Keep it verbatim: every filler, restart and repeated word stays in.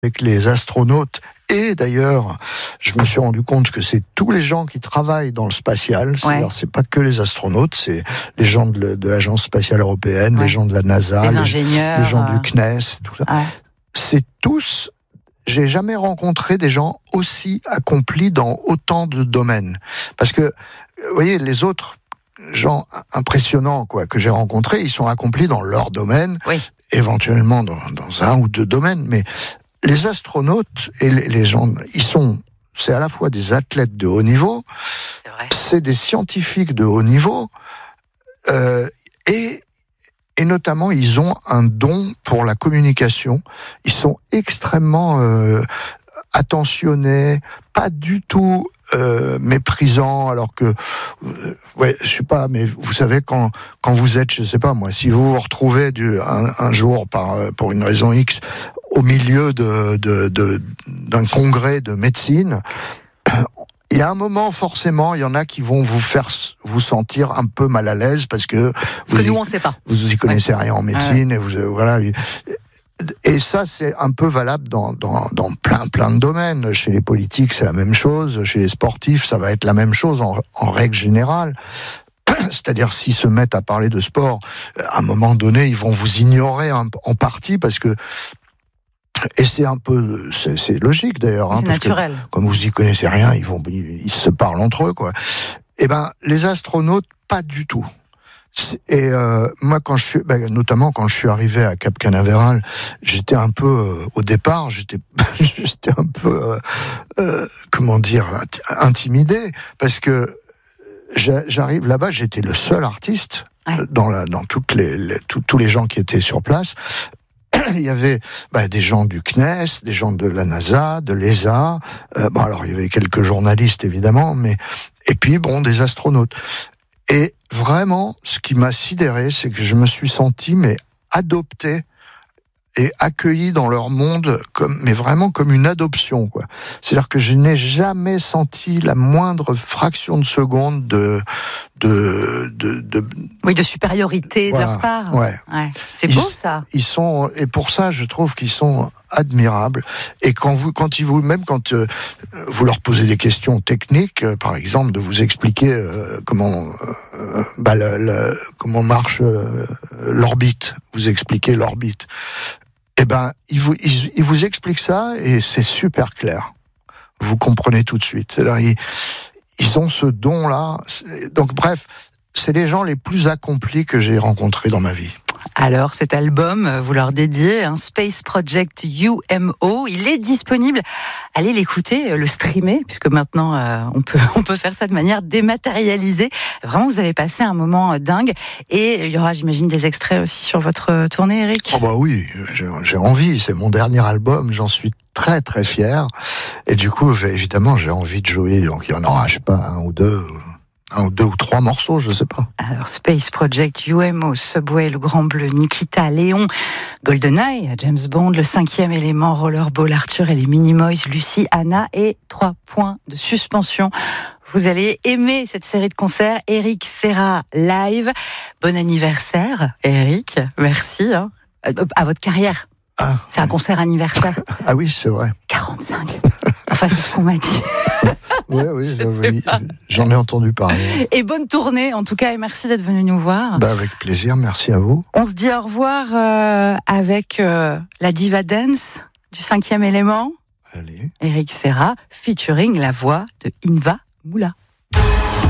avec les astronautes. Et d'ailleurs, je me suis rendu compte que c'est tous les gens qui travaillent dans le spatial. C'est-à-dire, ouais. c'est pas que les astronautes, c'est les gens de, de l'Agence spatiale européenne, ouais. les gens de la NASA, les, les, ingénieurs, les gens euh... du C N E S, tout ça. Ouais. C'est tous. J'ai jamais rencontré des gens aussi accomplis dans autant de domaines. Parce que, vous voyez, les autres gens impressionnants, quoi, que j'ai rencontrés, ils sont accomplis dans leur domaine, oui. éventuellement dans, dans un ou deux domaines, mais les astronautes et les, les gens, ils sont, c'est à la fois des athlètes de haut niveau, c'est, vrai. c'est des scientifiques de haut niveau, euh, et, et notamment, ils ont un don pour la communication. Ils sont extrêmement euh, attentionnés, pas du tout euh, méprisants, alors que, euh, ouais, je sais pas, mais vous savez, quand quand vous êtes, je sais pas moi, si vous vous retrouvez du, un, un jour par pour une raison X au milieu de, de, de d'un congrès de médecine, il y a un moment, forcément, il y en a qui vont vous faire vous sentir un peu mal à l'aise parce que parce que nous y, on sait pas, vous y connaissez ouais. rien en médecine ouais. et vous voilà. Et ça, c'est un peu valable dans, dans, dans plein, plein de domaines. Chez les politiques, c'est la même chose. Chez les sportifs, ça va être la même chose en, en règle générale. C'est-à-dire, s'ils se mettent à parler de sport, à un moment donné, ils vont vous ignorer en, en partie parce que... Et c'est un peu... C'est, c'est logique, d'ailleurs. C'est hein, parce naturel. Que, comme vous y connaissez rien, ils, vont, ils, ils se parlent entre eux, quoi. Eh ben, les astronautes, pas du tout. Et euh, moi, quand je suis, ben, notamment quand je suis arrivé à Cap Canaveral, j'étais un peu, euh, au départ, j'étais, j'étais un peu, euh, euh, comment dire, intimidé, parce que j'arrive là-bas, j'étais le seul artiste ouais. dans la, dans toutes les, les tout, tous les gens qui étaient sur place. Il y avait bah, des gens du C N E S, des gens de la NASA, de l'E S A. Euh, bon, alors il y avait quelques journalistes évidemment, mais et puis bon, des astronautes. Et vraiment, ce qui m'a sidéré, c'est que je me suis senti mais adopté et accueilli dans leur monde, comme, mais vraiment comme une adoption, quoi. C'est-à-dire que je n'ai jamais senti la moindre fraction de seconde de, de, de, de oui, de supériorité voilà. de leur part. Ouais. ouais. C'est ils, beau ça. Ils sont, et pour ça, je trouve qu'ils sont admirables. Et quand vous, quand ils vous, même quand euh, vous leur posez des questions techniques, euh, par exemple, de vous expliquer euh, comment, euh, bah, le, le, comment marche euh, l'orbite, vous expliquez l'orbite. Eh ben, ils vous, ils, ils vous expliquent ça et c'est super clair. Vous comprenez tout de suite. C'est-à-dire, ils, ils ont ce don-là. Donc, bref, c'est les gens les plus accomplis que j'ai rencontrés dans ma vie. Alors, cet album, vous leur dédiez un Space Project U M O. Il est disponible. Allez l'écouter, le streamer, puisque maintenant, euh, on peut, on peut faire ça de manière dématérialisée. Vraiment, vous allez passer un moment dingue. Et il y aura, j'imagine, des extraits aussi sur votre tournée, Eric. Oh bah oui, j'ai, j'ai envie. C'est mon dernier album. J'en suis très, très fier. Et du coup, évidemment, j'ai envie de jouer. Donc, il y en aura, je sais pas, un ou deux... un ou deux ou trois morceaux, je sais pas. Alors, Space Project, U M O, Subway, Le Grand Bleu, Nikita, Léon, GoldenEye, James Bond, Le Cinquième Élément, Rollerball, Arthur et les Minimoys, Lucie, Anna et trois points de suspension. Vous allez aimer cette série de concerts. Eric Serra live. Bon anniversaire, Eric. Merci hein. À votre carrière. Ah, c'est un concert anniversaire. Ah oui, c'est vrai. quarante-cinq. Enfin, c'est ce qu'on m'a dit. Oui, oui, oui j'en ai entendu parler. Et bonne tournée, en tout cas, et merci d'être venu nous voir. Bah, avec plaisir, merci à vous. On se dit au revoir euh, avec euh, la diva dance du Cinquième Élément. Allez. Eric Serra, featuring la voix de Inva Moula.